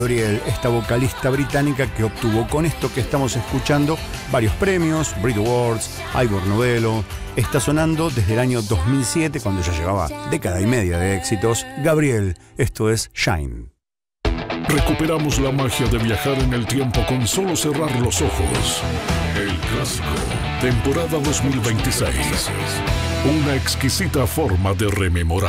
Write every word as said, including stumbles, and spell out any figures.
Gabriel, esta vocalista británica que obtuvo con esto que estamos escuchando varios premios, Brit Awards, Ivor Novello, está sonando desde el año dos mil siete, cuando ya llevaba década y media de éxitos. Gabriel, esto es Shine. Recuperamos la magia de viajar en el tiempo con solo cerrar los ojos. El Clásico, temporada dos mil veintiséis. Una exquisita forma de rememorar.